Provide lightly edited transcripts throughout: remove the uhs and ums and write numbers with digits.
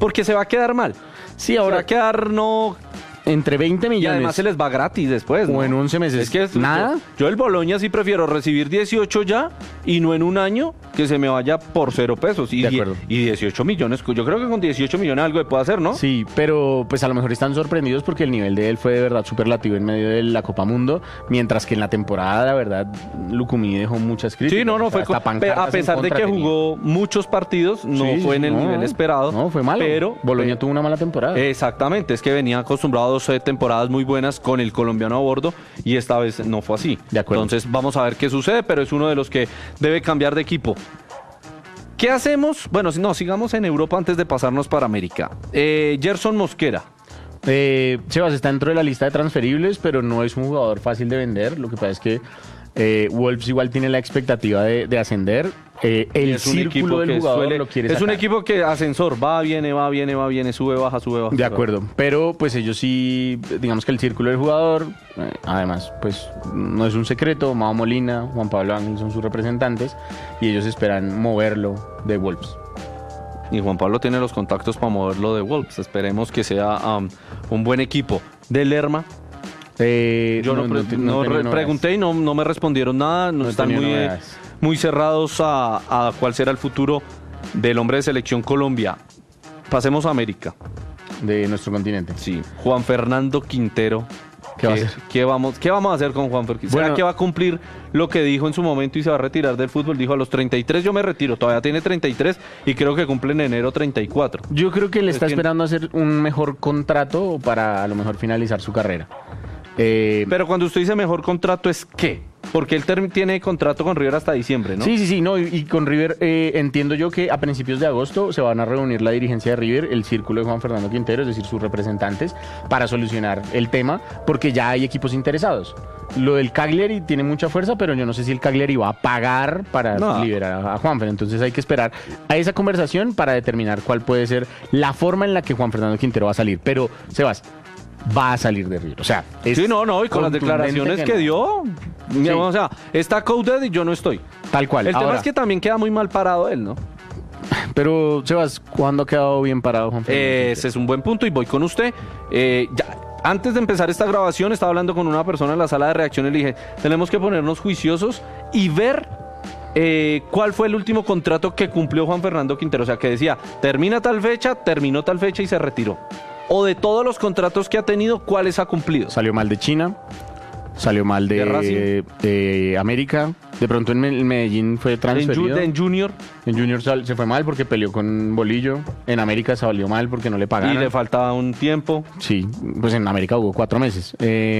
porque se va a quedar mal. Sí, Se va ahora a quedar no... entre 20 Y millones además se les va gratis después, ¿no? o en 11 meses. Es que nada. Yo el Boloña sí prefiero recibir 18 ya y no en un año que se me vaya por 0 pesos. Y, De acuerdo. y 18 millones, yo creo que con 18 millones algo se puede hacer, ¿no? Sí, pero pues a lo mejor están sorprendidos porque el nivel de él fue de verdad superlativo en medio de la Copa Mundo, mientras que en la temporada, la verdad, Lucumí dejó muchas críticas. Sí, no, O sea, fue hasta pancartas a pesar en de contra que tenía. jugó muchos partidos, no Sí, fue en el no, nivel esperado. No, fue malo. Pero Boloña tuvo una mala temporada. Exactamente, es que venía acostumbrado a 2 temporadas muy buenas con el colombiano a bordo y esta vez no fue así. De acuerdo. Entonces vamos a ver qué sucede, pero es uno de los que debe cambiar de equipo. ¿Qué hacemos? Bueno, no, sigamos en Europa antes de pasarnos para América. Gerson Mosquera. Sebas está dentro de la lista de transferibles, pero no es un jugador fácil de vender. Lo que pasa es que Wolves igual tiene la expectativa de ascender. El Es un equipo círculo del que jugador lo quiere es un sacar. equipo que ascensor, va, viene, sube, baja, sube, baja. De acuerdo, pero pues ellos sí, digamos que el círculo del jugador, además, pues no es un secreto, Mao Molina, Juan Pablo Ángel son sus representantes y ellos esperan moverlo de Wolves. Y Juan Pablo tiene los contactos para moverlo de Wolves. Esperemos que sea un buen equipo. De Lerma, yo pregunté y no me respondieron nada. No están muy cerrados a cuál será el futuro del hombre de Selección Colombia. Pasemos a América. De nuestro continente. Sí, Juan Fernando Quintero. ¿Qué va a hacer? ¿Qué vamos a hacer con Juan Fernando? ¿Será Bueno, que va a cumplir lo que dijo en su momento y se va a retirar del fútbol? Dijo, a los 33 yo me retiro. Todavía tiene 33 y creo que cumple en enero 34. Yo creo que le está Es que- esperando hacer un mejor contrato para a lo mejor finalizar su carrera. Pero cuando usted dice mejor contrato, ¿es qué? Porque él tiene contrato con River hasta diciembre, ¿no? Sí, no, y con River entiendo yo que a principios de agosto se van a reunir la dirigencia de River, el círculo de Juan Fernando Quintero, es decir, sus representantes, para solucionar el tema, porque ya hay equipos interesados. Lo del Cagliari tiene mucha fuerza, pero yo no sé si el Cagliari va a pagar para No. liberar a Juanfer, entonces hay que esperar a esa conversación para determinar cuál puede ser la forma en la que Juan Fernando Quintero va a salir. Pero, Sebas, va a salir de River. O sea, es Sí, no, y con las contundente declaraciones que no. dio, Sí. o sea, está coded y yo no estoy. Tal cual. El tema Ahora, es que también queda muy mal parado él, ¿no? pero, Sebas, ¿cuándo ha quedado bien parado Juan Fernando Quintero? Ese es un buen punto y voy con usted. Antes de empezar esta grabación estaba hablando con una persona en la sala de reacciones y le dije, tenemos que ponernos juiciosos y ver cuál fue el último contrato que cumplió Juan Fernando Quintero. O sea, que decía, terminó tal fecha y se retiró. O de todos los contratos que ha tenido, ¿cuáles ha cumplido? Salió mal de China, salió mal ¿De Racing? de América, de pronto en Medellín fue transferido. En Junior En Junior se fue mal porque peleó con Bolillo, en América salió mal porque no le y pagaron. le faltaba un tiempo. Sí, pues en América hubo 4 meses.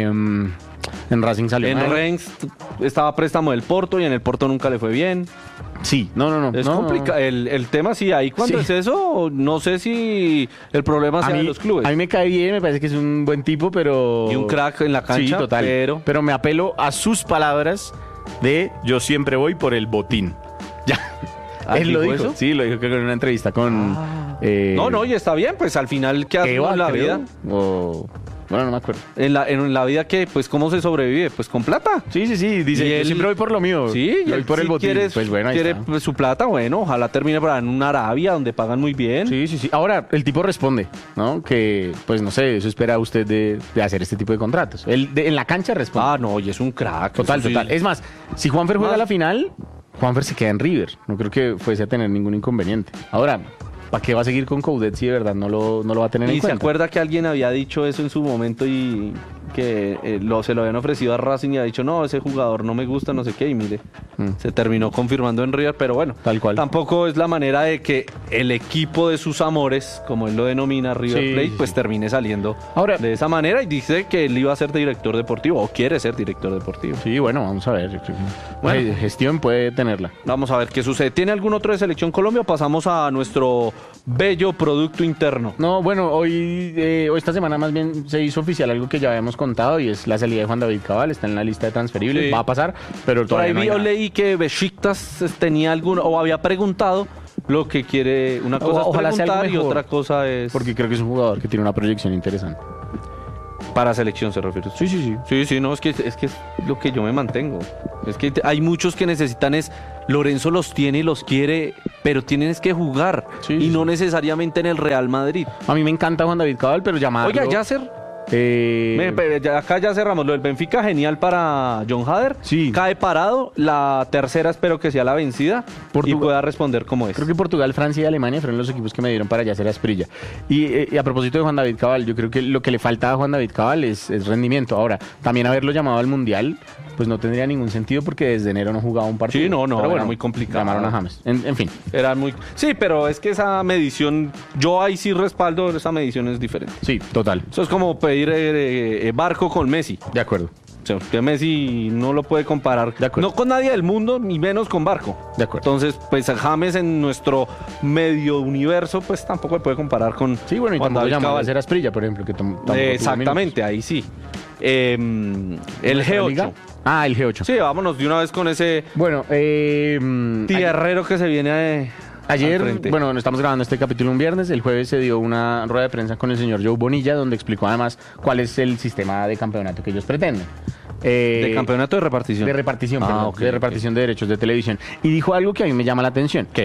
En Racing salió En mal. Rennes estaba a préstamo del Porto y en el Porto nunca le fue bien. Sí, no. Es no. complicado. El tema, sí, ahí cuando Sí. es eso, no sé si el problema sea de los clubes. A mí me cae bien, me parece que es un buen tipo, pero... Y un crack en la cancha, Sí, total. pero me apelo a sus palabras de yo siempre voy por el botín. Ya. ¿Ah, Él lo dijo dijo. eso? Sí, lo dijo creo que en una entrevista con... No, y está bien, pues al final, ¿qué hace Eva, en la creo, vida? Bueno, no me acuerdo. En la vida, ¿qué? Pues, ¿cómo se sobrevive? Pues con plata. Sí, dice, Y yo él- siempre voy por lo mío. Sí, yo voy por el botín. Pues bueno, ahí quiere está. pues, su plata, bueno, ojalá termine por en una Arabia donde pagan muy bien. Sí. Ahora, el tipo responde, ¿no? Que, pues no sé, eso espera usted de hacer este tipo de contratos. En la cancha responde. Ah, no, y es un crack. Total. Eso sí. Es más, si Juanfer juega Más- la final, Juanfer se queda en River. No creo que fuese a tener ningún inconveniente. Ahora, ¿para qué va a seguir con Coudet si de verdad no lo va a tener en Y se cuenta? acuerda que alguien había dicho eso en su momento y que se lo habían ofrecido a Racing y ha dicho, no, ese jugador no me gusta, no sé qué, y mire, se terminó confirmando en River, pero bueno, Tal cual. tampoco es la manera de que el equipo de sus amores, como él lo denomina, River Sí, Plate, sí, pues sí. termine saliendo Ahora- de esa manera y dice que él iba a ser director deportivo o quiere ser director deportivo. Sí, bueno, vamos a ver. Yo creo que- Bueno. Gestión puede tenerla. Vamos a ver qué sucede. ¿Tiene algún otro de Selección Colombia o pasamos a nuestro bello producto interno? No, bueno, hoy esta semana más bien se hizo oficial algo que ya habíamos contado y es la salida de Juan David Cabal, está en la lista de transferibles, Sí. va a pasar, pero Por todavía ahí no hay nada. leí que Besiktas tenía alguno o había preguntado lo que quiere. Una cosa Ojalá es sea algo preguntar y mejor, otra cosa es. Porque creo que es un jugador que tiene una proyección interesante. Para selección se refiere. Sí, sí, sí. Sí, no, es que es lo que yo me mantengo. Es que hay muchos que necesitan Lorenzo los tiene y los quiere, pero tienes que jugar. Sí, y sí, no sí. necesariamente en el Real Madrid. A mí me encanta Juan David Cabal, pero llamarlo... Oiga, Yasser. Acá ya cerramos lo del Benfica, genial para John Hader. Sí. Cae parado. La tercera espero que sea la vencida y pueda responder como es. Creo que Portugal, Francia y Alemania fueron los equipos que me dieron para Yasser Asprilla. Y a propósito de Juan David Cabal, yo creo que lo que le falta a Juan David Cabal es rendimiento. Ahora, también haberlo llamado al Mundial, pues no tendría ningún sentido porque desde enero no jugaba un partido. Sí, no, Pero era bueno, muy complicado. Llamaron a James. En fin. Era muy... Sí, pero es que esa medición, yo ahí sí respaldo, esa medición es diferente. Sí, total. Eso es como pedir Barco con Messi. De acuerdo. O sea, usted Messi no lo puede comparar, De acuerdo. no con nadie del mundo, ni menos con Barco. De acuerdo. Entonces, pues a James en nuestro medio universo, pues tampoco se puede comparar con Sí, bueno, y Juan tampoco David llamaba a Cabal. ser Asprilla, por ejemplo, que tampoco tuvo Exactamente, ahí sí. El ¿Nuestra G8. liga? Ah, el G8. Sí, vámonos de una vez con ese Bueno, tierrero que se viene al ayer, frente. bueno, estamos grabando este capítulo un viernes. El jueves se dio una rueda de prensa con el señor Joe Bonilla, donde explicó además cuál es el sistema de campeonato que ellos pretenden. De campeonato de repartición. De repartición, Ah, perdón, ok, de repartición de derechos de televisión. Y dijo algo que a mí me llama la atención. ¿Qué?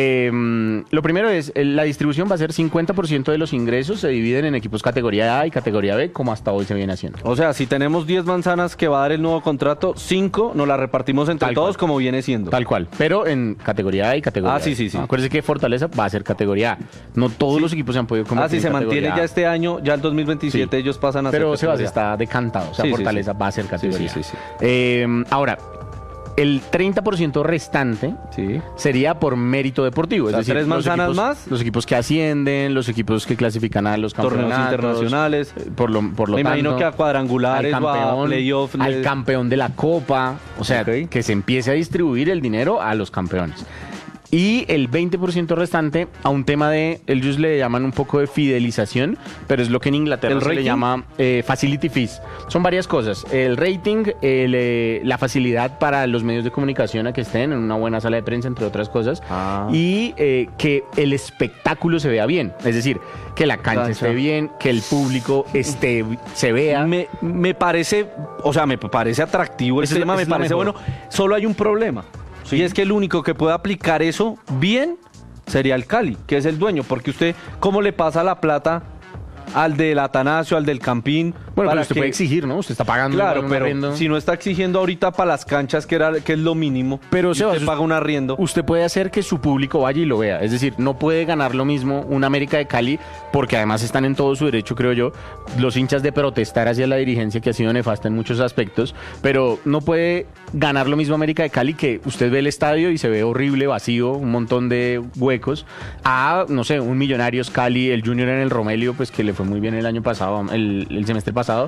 Lo primero es, la distribución va a ser 50% de los ingresos se dividen en equipos categoría A y categoría B, como hasta hoy se viene haciendo. O sea, si tenemos 10 manzanas que va a dar el nuevo contrato, 5 nos las repartimos entre Tal todos cual. como viene siendo. Tal cual, pero en categoría A y categoría Ah, B. sí, sí, sí. Acuérdense que Fortaleza va a ser categoría A. No todos los equipos se han podido convertir Si se en mantiene categoría ya A. este año, ya el 2027 ellos pasan a Pero ser Sebas categoría. está decantado, o sea, Sí, sí, Fortaleza sí. va a ser categoría. Sí, sí, sí, Ahora, el 30% restante Sí. sería por mérito deportivo. O sea, es decir, ¿tres manzanas los equipos, más? los equipos que ascienden, los equipos que clasifican a los Torneos campeonatos, internacionales. Por lo Me imagino tanto, que a cuadrangulares al o a campeón, playoff. al campeón de la Copa. O sea, Ok. que se empiece a distribuir el dinero a los campeones. Y el 20% restante a un tema de, ellos le llaman un poco de fidelización, pero es lo que en Inglaterra ¿El se le rating? llama facility fees. Son varias cosas. El rating, la facilidad para los medios de comunicación a que estén en una buena sala de prensa, entre otras cosas. Ah. Y que el espectáculo se vea bien. Es decir, que la cancha esté bien, que el público se vea. Me parece, o sea, me parece atractivo el Esa es la- tema, esa me es la parece mejor. bueno. Solo hay un problema. Sí. Y es que el único que puede aplicar eso bien sería el Cali, que es el dueño. Porque usted, ¿cómo le pasa la plata al del Atanasio, al del Campín? Bueno, para pero usted que- puede exigir, ¿no? Usted está pagando Claro, un pero arriendo. si no está exigiendo ahorita para las canchas, que es lo mínimo, Pero, y usted Sebas, paga un arriendo. Usted puede hacer que su público vaya y lo vea. Es decir, no puede ganar lo mismo un América de Cali, porque además están en todo su derecho, creo yo, los hinchas de protestar hacia la dirigencia que ha sido nefasta en muchos aspectos, pero no puede ganar lo mismo América de Cali, que usted ve el estadio y se ve horrible, vacío, un montón de huecos, a, no sé, un Millonarios Cali, el Junior en el Romelio, pues que le fue muy bien el año pasado, el semestre pasado.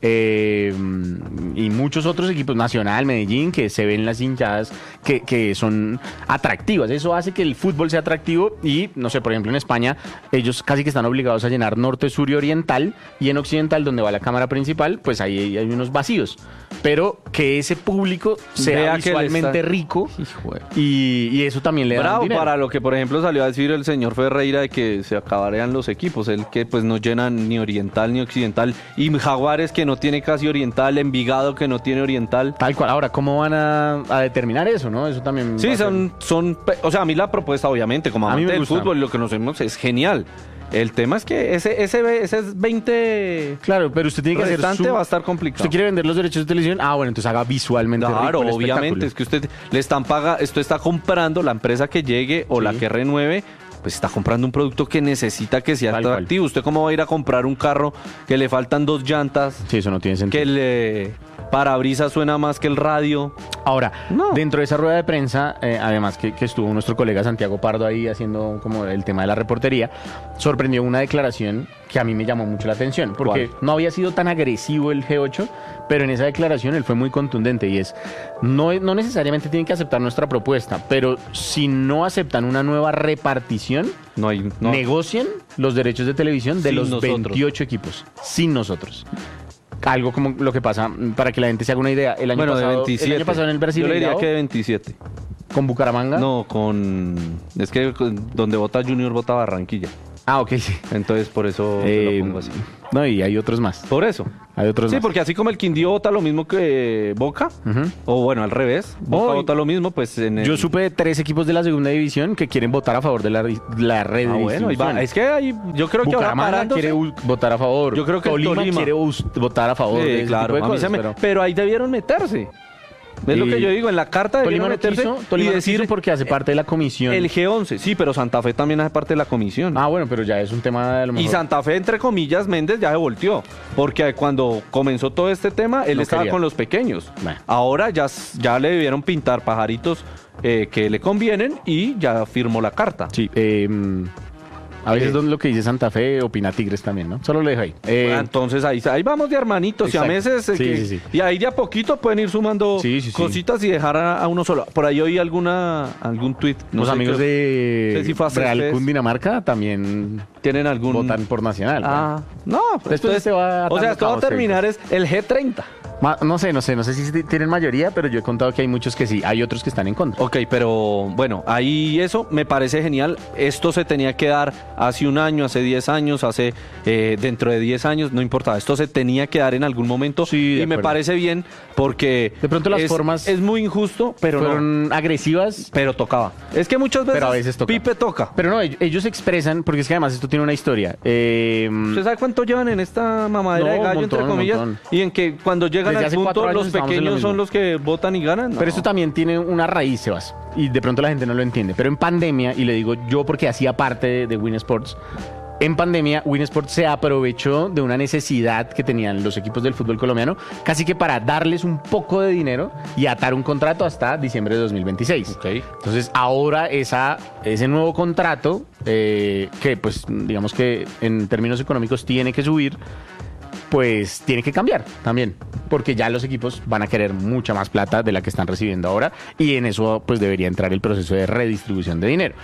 Y muchos otros equipos, Nacional, Medellín, que se ven las hinchadas que son atractivas. Eso hace que el fútbol sea atractivo y, no sé, por ejemplo, en España, ellos casi que están obligados a llenar norte, sur y oriental, y en occidental, donde va la cámara principal, pues ahí hay unos vacíos. Pero que ese público sea Vea que le visualmente está- rico Hijo de- y eso también le da Bravo dinero. para lo que, por ejemplo, salió a decir el señor Ferreira de que se acabarían los equipos. El que pues no llenan ni oriental ni occidental. Y Jaguares que no tiene casi oriental. Envigado que no tiene oriental. Tal cual. Ahora, ¿cómo van a determinar eso, no? Eso también va Sí, a ser- o sea, a mí la propuesta, obviamente, como A mí amante me del gusta. fútbol, lo que nos vemos es genial. El tema es que ese es 20 Claro, pero usted tiene que hacer restante su... va a estar complicado. ¿Usted quiere vender los derechos de televisión? Ah, bueno, entonces haga visualmente Claro, rico el obviamente, espectáculo. es que usted le están esto está comprando la empresa que llegue o Sí. la que renueve, pues está comprando un producto que necesita que sea Tal cual. atractivo. ¿Usted cómo va a ir a comprar un carro que le faltan 2 llantas, Sí, eso no tiene sentido. que el parabrisas suena más que el radio? Ahora, No. dentro de esa rueda de prensa, además que estuvo nuestro colega Santiago Pardo ahí haciendo como el tema de la reportería, sorprendió una declaración que a mí me llamó mucho la atención, porque ¿Cuál? no había sido tan agresivo el G8, pero en esa declaración él fue muy contundente y es, no necesariamente tienen que aceptar nuestra propuesta, pero si no aceptan una nueva repartición, No hay no. negocien los derechos de televisión de Sin los nosotros. 28 equipos, sin nosotros. Algo como lo que pasa, para que la gente se haga una idea, el año, Bueno, de pasado, 27. el año pasado en el Brasil Yo le diría que de 27. con Bucaramanga. No, es que donde vota Junior vota Barranquilla. Ah, ok, sí. Entonces, por eso lo pongo así. No, y hay otros más. Por eso. Hay otros Sí, más. porque así como el Quindío vota lo mismo que Boca, o bueno, al revés, Boca vota lo mismo, pues en el... Yo supe de 3 equipos de la segunda división que quieren votar a favor de la redistribución. bueno, es que ahí, yo creo que ahora Bucaramanga parándose... quiere votar a favor. Yo creo que Tolima Tolima quiere votar a favor de ese claro, tipo de a mí se cosas, pero ahí debieron meterse. ¿Ves lo que yo digo? En la carta Tolima debieron no meterse quiso, Tolima y no decir quiso porque hace parte de la comisión. el G11. Sí, pero Santa Fe también hace parte de la comisión. Ah, bueno, pero ya es un tema de lo mejor. Y Santa Fe, entre comillas, Méndez ya se volteó. Porque cuando comenzó todo este tema, él No estaba quería. con los pequeños. Bueno. Ahora ya le debieron pintar pajaritos que le convienen y ya firmó la carta. Sí, a veces lo que dice Santa Fe opina Tigres también, ¿no? Solo lo dejo ahí. Entonces ahí vamos de hermanitos y a Exacto. meses Sí. y ahí de a poquito pueden ir sumando Sí. cositas y dejar a uno solo. Por ahí oí algún tuit. Los amigos de no sé si fue a Real Céspedes. Cundinamarca también tienen algún votan por Nacional. no, pues Después se va o sea, atando esto va a cabos, terminar es el G30. No sé si tienen mayoría, pero yo he contado que hay muchos que sí, hay otros que están en contra. Ok, pero bueno, ahí eso me parece genial. Esto se tenía que dar hace un año, hace 10 años, dentro de 10 años, no importaba. Esto se tenía que dar en algún momento Sí, de y me acuerdo. parece bien porque De pronto las formas es muy injusto, pero fueron agresivas. pero tocaba. Es que muchas veces, Pero a veces toca. Pipe toca. Pero no, ellos expresan, porque es que además esto tiene una historia. ¿Usted sabe cuánto llevan en esta mamadera No, de gallo, un montón, entre comillas? un montón. Y en que cuando llegan Desde al hace punto, 4 años los estamos en lo pequeños mismo. son los que votan y ganan. Pero esto también tiene una raíz, Sebas, y de pronto la gente no lo entiende. Pero en pandemia, y le digo yo porque hacía parte de Win Sports, en pandemia Win Sports se aprovechó de una necesidad que tenían los equipos del fútbol colombiano, casi que para darles un poco de dinero y atar un contrato hasta diciembre de 2026. Ok. Entonces ahora ese nuevo contrato, que pues digamos que en términos económicos tiene que subir, pues tiene que cambiar también, porque ya los equipos van a querer mucha más plata de la que están recibiendo ahora y en eso pues debería entrar el proceso de redistribución de dinero.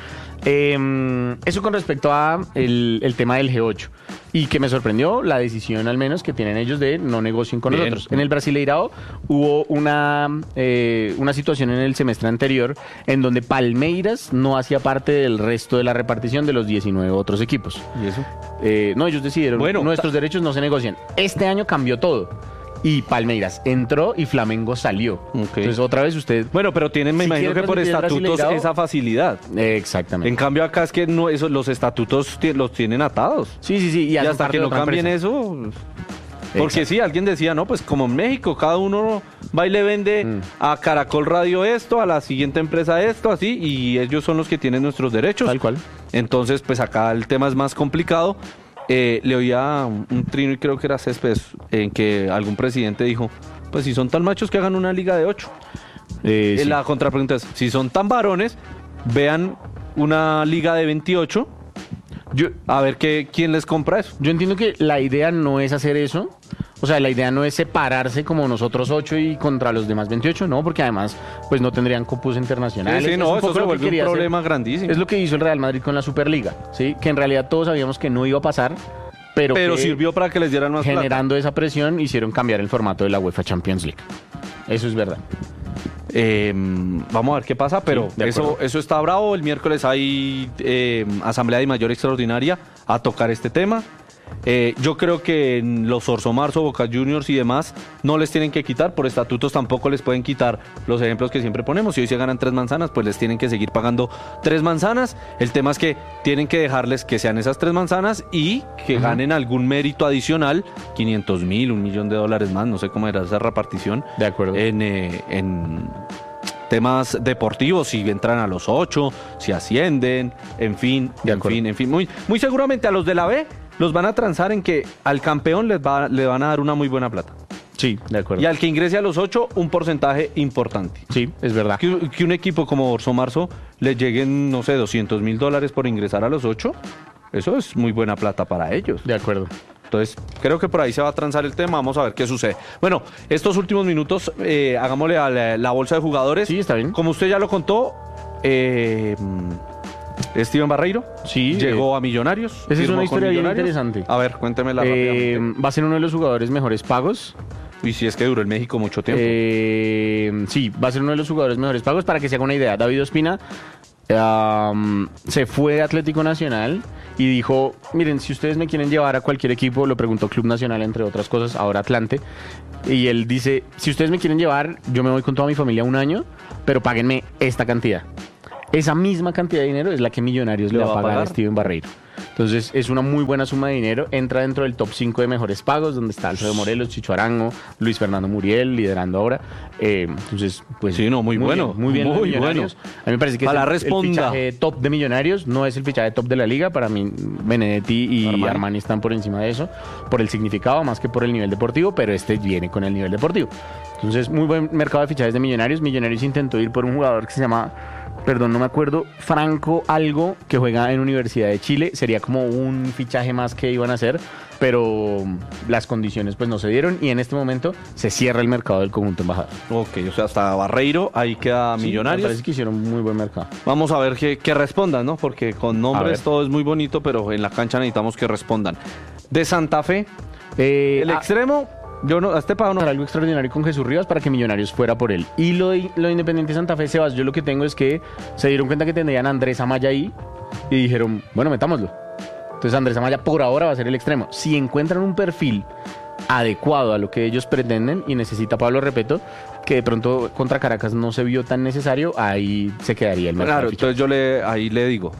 Eso con respecto a el tema del G8 y que me sorprendió la decisión al menos que tienen ellos de no negocien con Bien. nosotros. En el Brasileirao hubo una situación en el semestre anterior en donde Palmeiras no hacía parte del resto de la repartición de los 19 otros equipos. ¿Y eso? No, ellos decidieron, Bueno, nuestros derechos no se negocian. Este año cambió todo. Y Palmeiras entró y Flamengo salió. Ok. Entonces, otra vez usted... Bueno, pero tienen, me Si imagino quiere que por transmitir el estatutos Brasileirao, esa facilidad. Exactamente. En cambio acá es que no, los estatutos los tienen atados. Sí. Y hacen hasta parte que de no otra cambien empresa. eso... Porque sí, alguien decía, no, pues como en México, cada uno va y le vende a Caracol Radio esto, a la siguiente empresa esto, así, y ellos son los que tienen nuestros derechos. Tal cual. Entonces, pues acá el tema es más complicado. Le oía un trino, y creo que era Céspedes, en que algún presidente dijo, pues si son tan machos que hagan una liga de 8. Sí. La contrapregunta es, si son tan varones, vean una liga de 28, a ver quién les compra eso. Yo entiendo que la idea no es hacer eso. O sea, la idea no es separarse como nosotros 8 y contra los demás 28, no, porque además pues no tendrían cupos internacionales. Sí, Es no, un eso poco se lo que vuelve un quería hacer. problema grandísimo. Es lo que hizo el Real Madrid con la Superliga, ¿sí? Que en realidad todos sabíamos que no iba a pasar, pero que sirvió para que les dieran más plata. generando esa presión hicieron cambiar el formato de la UEFA Champions League. Eso es verdad. Vamos a ver qué pasa, pero Sí, de acuerdo. eso está bravo. El miércoles hay Asamblea de Mayor Extraordinaria a tocar este tema. Yo creo que los Orso Marzo, Boca Juniors y demás no les tienen que quitar, por estatutos tampoco les pueden quitar los ejemplos que siempre ponemos. Si hoy se ganan 3 manzanas, pues les tienen que seguir pagando 3 manzanas. El tema es que tienen que dejarles que sean esas 3 manzanas y que ganen algún mérito adicional, 500,000, $1,000,000 más, no sé cómo era esa repartición. De acuerdo. En temas deportivos, si entran a los 8, si ascienden, en fin. Muy seguramente a los de la B los van a transar en que al campeón le van a dar una muy buena plata. Sí, de acuerdo. Y al que ingrese a los 8, un porcentaje importante. Sí, es verdad. Que un equipo como Orso Marzo le lleguen, no sé, $200,000 por ingresar a los 8, eso es muy buena plata para ellos. De acuerdo. Entonces, creo que por ahí se va a transar el tema. Vamos a ver qué sucede. Bueno, estos últimos minutos, hagámosle a la bolsa de jugadores. Sí, está bien. Como usted ya lo contó, Steven Barreiro llegó a Millonarios. Esa es firmó una con historia bien Millonarios. interesante. A ver, cuéntemela rápidamente. Va a ser uno de los jugadores mejores pagos. Y si es que duró en México mucho tiempo. Sí, va a ser uno de los jugadores mejores pagos. Para que se haga una idea, David Ospina se fue de Atlético Nacional y dijo, miren, si ustedes me quieren llevar a cualquier equipo, lo preguntó Club Nacional, entre otras cosas, ahora Atlante, y él dice, si ustedes me quieren llevar, yo me voy con toda mi familia un año, pero páguenme esta cantidad. Esa misma cantidad de dinero es la que Millonarios le va a pagar a Steven Barreiro. Entonces es una muy buena suma de dinero, entra dentro del top 5 de mejores pagos, donde está Alfredo Morelos, Chicho Arango, Luis Fernando Muriel liderando ahora. Entonces, pues sí, no, muy bueno, bien, muy bien. Muy Millonarios. bueno. A mí me parece que Para es el fichaje top de Millonarios, no es el fichaje top de la liga. Para mí, Benedetti y Armani están por encima de eso, por el significado más que por el nivel deportivo, pero este viene con el nivel deportivo. Entonces, muy buen mercado de fichajes de Millonarios. Millonarios intentó ir por un jugador que se llama, perdón, no me acuerdo, Franco algo, que juega en Universidad de Chile. Sería como un fichaje más que iban a hacer, pero las condiciones pues no se dieron y en este momento se cierra el mercado del conjunto embajador. Ok, o sea, hasta Barreiro, ahí queda Millonarios. Me parece que hicieron muy buen mercado. Vamos a ver que respondan, ¿no? Porque con nombres todo es muy bonito, pero en la cancha necesitamos que respondan. De Santa Fe, el extremo... Yo no, a este pago no. Algo extraordinario con Jesús Rivas para que Millonarios fuera por él. Y lo de Independiente Santa Fe, Sebas, yo lo que tengo es que se dieron cuenta que tendrían a Andrés Amaya ahí y dijeron, bueno, metámoslo. Entonces Andrés Amaya por ahora va a ser el extremo. Si encuentran un perfil adecuado a lo que ellos pretenden y necesita Pablo Repeto, que de pronto contra Caracas no se vio tan necesario, ahí se quedaría el mercado. Claro, entonces yo ahí le digo,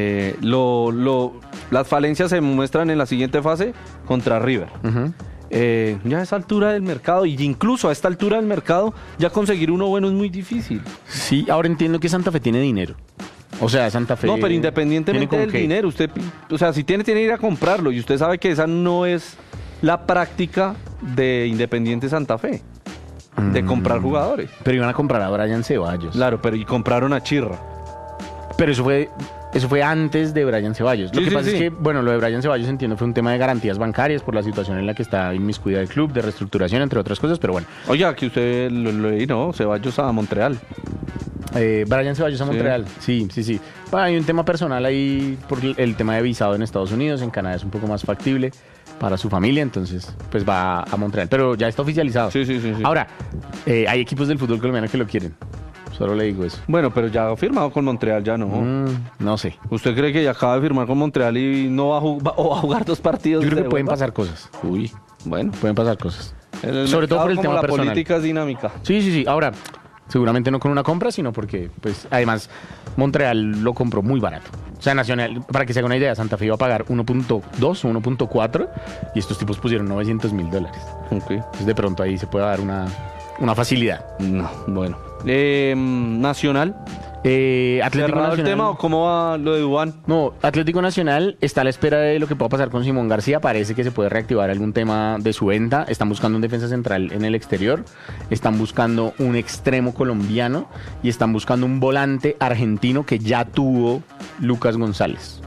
las falencias se muestran en la siguiente fase contra River. Ya a esa altura del mercado, y incluso a esta altura del mercado, ya conseguir uno bueno es muy difícil. Sí, ahora entiendo que Santa Fe tiene dinero. O sea, Santa Fe... No, pero independientemente del dinero, usted, o sea, si tiene que ir a comprarlo, y usted sabe que esa no es la práctica de Independiente Santa Fe, de comprar jugadores. Pero iban a comprar a Brian Ceballos. Claro, pero y compraron a Chirra. Pero eso fue antes de Brian Ceballos. Lo que pasa es que, bueno, lo de Brian Ceballos entiendo fue un tema de garantías bancarias por la situación en la que está inmiscuida el club, de reestructuración, entre otras cosas, pero bueno. Oiga, que usted lo leí, ¿no? Ceballos a Montreal. Brian Ceballos a Montreal, sí. Bueno, hay un tema personal ahí por el tema de visado en Estados Unidos, en Canadá es un poco más factible para su familia, entonces pues va a Montreal, pero ya está oficializado. Sí. Ahora, hay equipos del fútbol colombiano que lo quieren. Solo le digo eso. Bueno, pero ya ha firmado con Montreal, ya no. No sé. ¿Usted cree que ya acaba de firmar con Montreal y no va a jugar 2 partidos? Yo creo que pueden pasar cosas. Uy, bueno. Pueden pasar cosas. Sobre todo por el tema la personal. La política es dinámica. Sí. Ahora, seguramente no con una compra, sino porque, pues, además, Montreal lo compró muy barato. O sea, Nacional, para que se haga una idea, Santa Fe iba a pagar 1.2 o 1.4 y estos tipos pusieron $900,000. Ok. Entonces, de pronto ahí se puede dar una facilidad. No, bueno. Nacional. Atlético Nacional. ¿El tema o cómo va lo de Duván? No, Atlético Nacional está a la espera de lo que pueda pasar con Simón García. Parece que se puede reactivar algún tema de su venta. Están buscando un defensa central en el exterior. Están buscando un extremo colombiano. Y están buscando un volante argentino que ya tuvo Lucas González.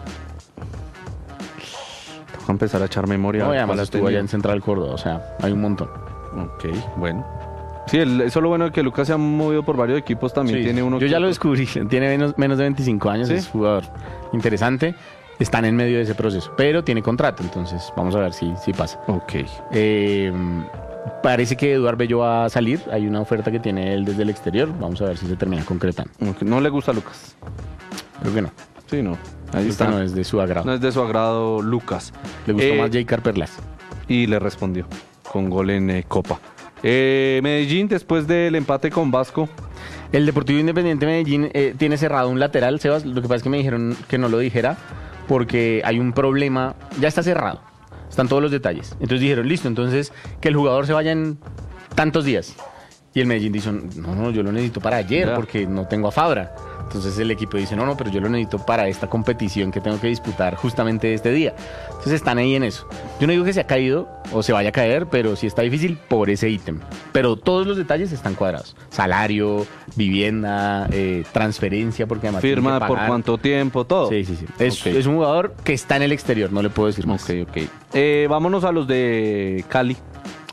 Tengo que empezar a echar memoria. No, además estuvo allá en Central Córdoba. O sea, hay un montón. Ok, bueno. Sí, eso es lo bueno de que Lucas se ha movido por varios equipos también. Sí, tiene uno. Yo ya lo descubrí, tiene menos de 25 años, ¿sí? Es jugador interesante, están en medio de ese proceso, pero tiene contrato, entonces vamos a ver si pasa. Ok. Parece que Eduardo Bello va a salir, hay una oferta que tiene él desde el exterior, vamos a ver si se termina concretando. Okay. ¿No le gusta a Lucas? Creo que no. Sí, no. Ahí está. No es de su agrado. No es de su agrado Lucas. Le gustó más Jay Carperlas. Y le respondió con gol en Copa. Medellín, después del empate con Vasco. El Deportivo Independiente Medellín tiene cerrado un lateral, Sebas. Lo que pasa es que me dijeron que no lo dijera porque hay un problema. Ya está cerrado. Están todos los detalles. Entonces dijeron, listo, entonces que el jugador se vaya en tantos días. Y el Medellín dice, no, yo lo necesito para ayer porque no tengo a Fabra. Entonces el equipo dice, no, pero yo lo necesito para esta competición que tengo que disputar justamente este día. Entonces están ahí en eso. Yo no digo que se ha caído o se vaya a caer, pero sí está difícil por ese ítem. Pero todos los detalles están cuadrados. Salario, vivienda, transferencia, porque además firma por cuánto tiempo, todo. Sí. Es un jugador que está en el exterior, no le puedo decir más. Ok. Vámonos a los de Cali.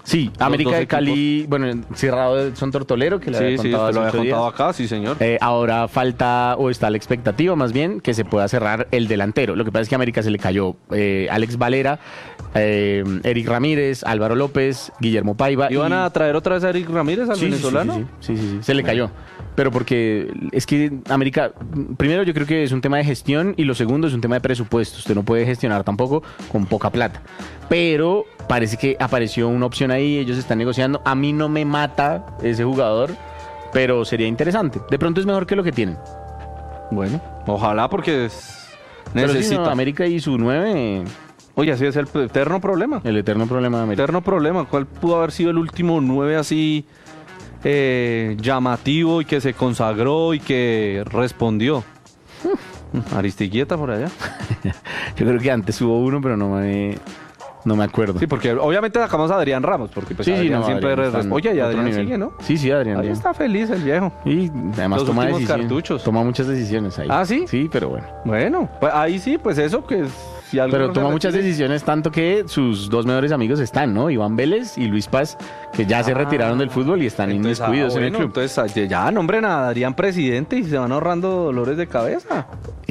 Sí, América dos de Cali, bueno, cerrado de Son Tortolero, que le había Sí, contado te hace lo había 8 días. contado acá, sí, señor. Ahora falta, o está la expectativa más bien, que se pueda cerrar el delantero. Lo que pasa es que a América se le cayó Alex Valera, Eric Ramírez, Álvaro López, Guillermo Paiva. ¿Iban a traer otra vez a Eric Ramírez, al Sí, venezolano? sí, se le cayó. Pero porque es que América, primero yo creo que es un tema de gestión y lo segundo es un tema de presupuesto. Usted no puede gestionar tampoco con poca plata. Pero parece que apareció una opción ahí, ellos están negociando. A mí no me mata ese jugador, pero sería interesante. De pronto es mejor que lo que tienen. Bueno, ojalá porque Pero sí, necesita. no, América y su 9, Oye, así es el eterno problema. el eterno problema de América. Eterno problema. ¿Cuál pudo haber sido el último 9 así llamativo y que se consagró y que respondió? Aristiquieta por allá. Yo creo que antes hubo uno, pero no me acuerdo. Sí, porque obviamente sacamos a Adrián Ramos, porque pues Adrián no, siempre Adrián está en Oye, y otro Adrián nivel. sigue, ¿no? Sí, Adrián. Ahí bien. está feliz el viejo. Y además Los toma últimos decisiones. cartuchos. Toma muchas decisiones ahí. ¿Ah, sí? Sí, pero bueno. Bueno, pues ahí sí, pues eso que si algo Pero no se toma muchas retire- decisiones, tanto que sus dos mejores amigos están, ¿no? Iván Vélez y Luis Paz, que ya se retiraron del fútbol y están Entonces, inmiscuidos en el bueno, club. Entonces ya nombren a Adrián presidente y se van ahorrando dolores de cabeza.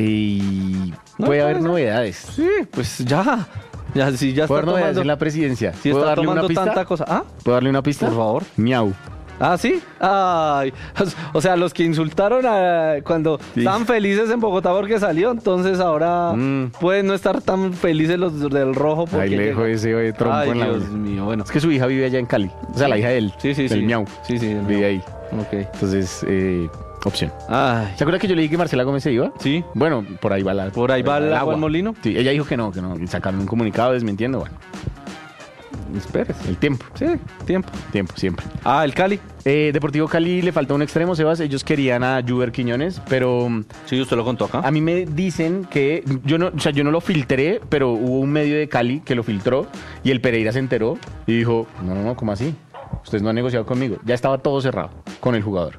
Y No, puede haber puede ser. novedades. Sí, pues ya. Ya, si ya está Puede haber novedades tomando, en la presidencia. si ¿Puedo está darle una tomando pista? tanta cosa. ¿Ah? ¿Puedo darle una pista? Por favor. Miau. ¿Ah, sí? Ay. O sea, los que insultaron cuando Sí. estaban felices en Bogotá porque salió, entonces ahora pueden no estar tan felices los del rojo porque Ahí lejos llegó. ese trompo Ay, en la Dios uña. mío, bueno. Es que su hija vive allá en Cali. O sea, la hija de él. Sí, sí, del sí. Miau. Sí, sí, del Vive Miau. ahí. Ok. Entonces, opción. Ay. ¿Se acuerda que yo le dije que Marcela Gómez se iba? Sí. Bueno, por ahí va la. Por ahí va el agua al molino. Sí, ella dijo que no. Y sacaron un comunicado desmintiendo. Bueno, Espérese. el tiempo. Sí, tiempo. Tiempo, siempre. Ah, el Cali. Deportivo Cali le faltó un extremo, Sebas. Ellos querían a Juber Quiñones, pero Sí, usted lo contó acá. a mí me dicen que yo no lo filtré, pero hubo un medio de Cali que lo filtró y el Pereira se enteró y dijo, no, ¿cómo así? Ustedes no han negociado conmigo. Ya estaba todo cerrado con el jugador.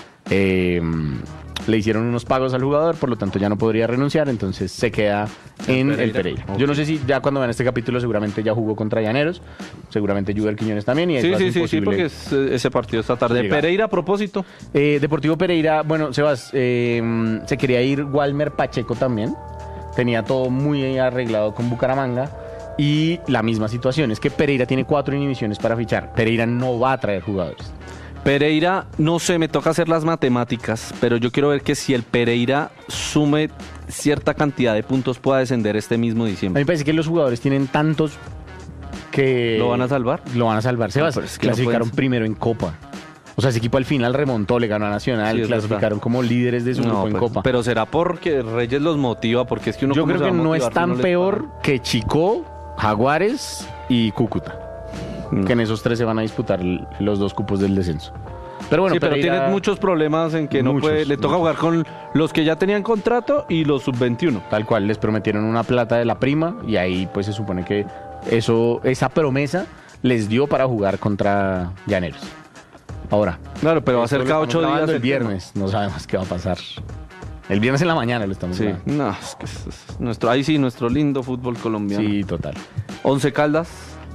Le hicieron unos pagos al jugador, por lo tanto ya no podría renunciar, entonces se queda en el Pereira. Ok. Yo no sé si ya cuando vean este capítulo seguramente ya jugó contra Llaneros, seguramente Juber Quiñones también y eso Sí, hace sí, sí, imposible porque ese partido esta tarde. llegar. Pereira, a propósito. Deportivo Pereira, bueno, Sebas, se quería ir Walmer Pacheco también. Tenía todo muy arreglado con Bucaramanga. Y la misma situación, es que Pereira tiene 4 inhibiciones para fichar. Pereira no va a traer jugadores. Pereira, no sé, me toca hacer las matemáticas, pero yo quiero ver que si el Pereira sume cierta cantidad de puntos pueda descender este mismo A mí diciembre. me parece que los jugadores tienen tantos que... ¿Lo van a salvar? Lo van a salvar. Sebas, pero es que no clasificaron pueden- primero en Copa. O sea, ese equipo al final remontó, le ganó a Nacional, Sí, es clasificaron como líderes de su grupo en pues, Copa. pero será porque Reyes los motiva, porque es que uno Yo cómo creo se que va a no es motivar si tan les peor pagan? que Chico, Jaguares y Cúcuta. No. Que en esos 3 se van a disputar los 2 cupos del descenso. Pero bueno, Sí, pero Pereira- tiene muchos problemas en que no Muchos, puede, le toca muchos. jugar con los que ya tenían contrato y los sub-21. Tal cual, les prometieron una plata de la prima y ahí pues se supone que esa promesa les dio para jugar contra Llaneros. Ahora, Claro, pero va a ser esto cada lo 8 estamos días. grabando el viernes, no sabemos qué va a pasar. El viernes en la mañana lo estamos Sí, grabando. no, es que es nuestro, ahí sí, nuestro lindo fútbol colombiano. Sí, total. 11 Caldas.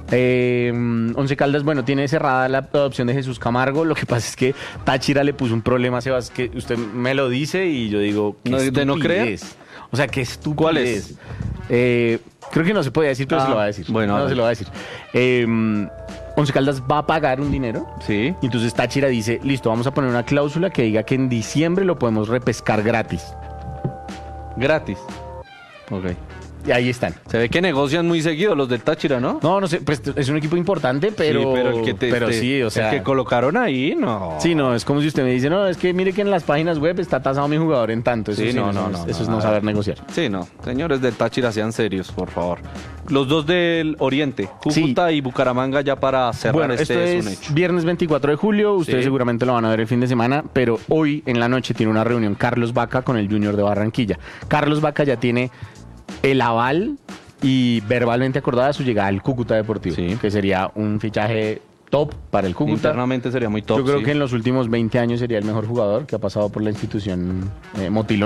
Once Caldas, bueno, tiene cerrada la opción de Jesús Camargo. Lo que pasa es que Táchira le puso un problema, Sebas, que usted me lo dice y yo digo, ¿qué No, ¿de no creer? estupidez? O sea, qué estupidez. ¿Cuál es? Creo que no se podía decir, pero Ah, se lo va a decir. bueno, a no ver. se lo va a decir. Once Caldas va a pagar un dinero. Sí. Y entonces Táchira dice, listo, vamos a poner una cláusula que diga que en diciembre lo podemos repescar gratis. Gratis. Ok. Y ahí están. Se ve que negocian muy seguido los del Táchira, ¿no? No sé, pues es un equipo importante, pero, Sí, pero el que sí, o sea, el que colocaron ahí, no. sí, no, es como si usted me dice, no, es que mire que en las páginas web está tasado mi jugador en tanto. Eso Sí, no, eso es no, no saber negociar. Sí, no. Señores del Táchira, sean serios, por favor. Los dos del Oriente, Cúcuta y Bucaramanga, ya para cerrar Bueno, esto es un es hecho. viernes 24 de julio, ustedes Sí. seguramente lo van a ver el fin de semana, pero hoy en la noche tiene una reunión Carlos Vaca con el Junior de Barranquilla. Carlos Vaca ya tiene el aval y verbalmente acordada su llegada al Cúcuta Deportivo, Sí. que sería un fichaje top para el Cúcuta. Internamente sería muy top. Yo creo sí. que en los últimos 20 años sería el mejor jugador que ha pasado por la institución motilona.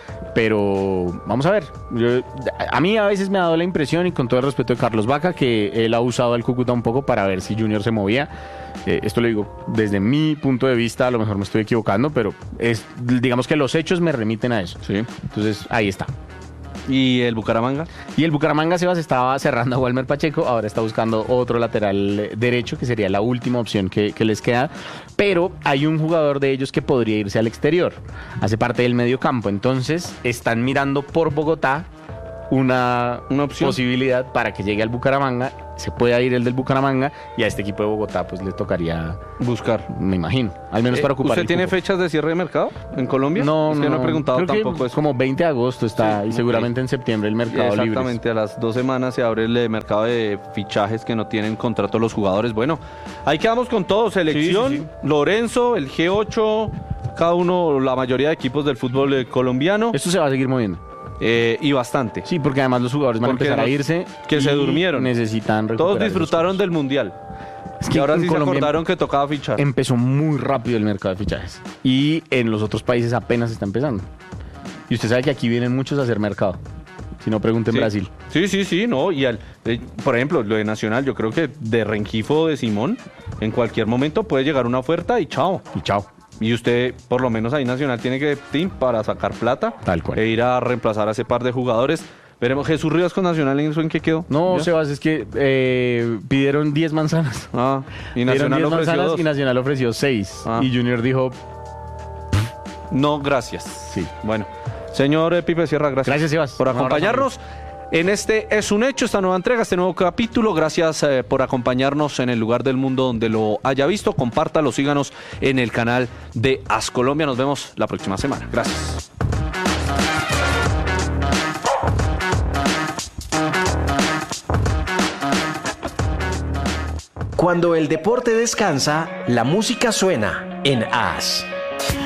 Pero vamos a ver. A mí a veces me ha dado la impresión, y con todo el respeto de Carlos Vaca, que él ha usado al Cúcuta un poco para ver si Junior se movía. Esto lo digo desde mi punto de vista, a lo mejor me estoy equivocando, pero digamos que los hechos me remiten a eso. Sí. Entonces, ahí está. ¿Y el Bucaramanga? Y el Bucaramanga, Sebas, estaba cerrando a Walmer Pacheco, ahora está buscando otro lateral derecho, que sería la última opción que les queda, pero hay un jugador de ellos que podría irse al exterior, hace parte del medio campo, entonces están mirando por Bogotá una opción, posibilidad para que llegue al Bucaramanga, se pueda ir el del Bucaramanga, y a este equipo de Bogotá pues le tocaría buscar, me imagino, al menos para ocupar ¿Usted el tiene cupo. fechas de cierre de mercado en Colombia? No, es que no he preguntado creo tampoco que eso. como 20 de agosto está, Sí, y seguramente en septiembre el mercado libre. Exactamente, a las 2 semanas se abre el mercado de fichajes que no tienen contrato los jugadores. Bueno, ahí quedamos con todo, selección, Sí. Lorenzo, el G8, cada uno, la mayoría de equipos del fútbol colombiano, Esto se va a seguir moviendo. y bastante. Sí, porque además los jugadores van a Porque empezar a los irse. que se y durmieron. Necesitan recuperar Todos esos disfrutaron cosas. del Mundial. Es Y que ahora en sí se Colombia acordaron que tocaba fichar. empezó muy rápido el mercado de fichajes. Y en los otros países apenas está empezando. Y usted sabe que aquí vienen muchos a hacer mercado. Si no, pregunte en Sí. Brasil. Sí, no. Y por ejemplo, lo de Nacional, yo creo que de Rengifo o de Simón, en cualquier momento puede llegar una oferta y chao. Y chao. Y usted, por lo menos ahí Nacional, tiene que para sacar plata Tal cual. e ir a reemplazar a ese par de jugadores. Veremos, Jesús Rivas con Nacional, ¿en eso en qué quedó? No, ¿Ya? Sebas, es que pidieron 10 manzanas. Ah, y Pidieron Nacional 10 ofreció manzanas 2. y Nacional ofreció 6. Ah. Y Junior dijo, No, gracias. sí. Bueno, señor Pipe Sierra, gracias. Gracias, Sebas. Por Un abrazo, acompañarnos en este Es un Hecho, esta nueva entrega, este nuevo capítulo. Gracias por acompañarnos en el lugar del mundo donde lo haya visto. Compártalo, síganos en el canal de As Colombia. Nos vemos la próxima semana. Gracias. Cuando el deporte descansa, la música suena en As.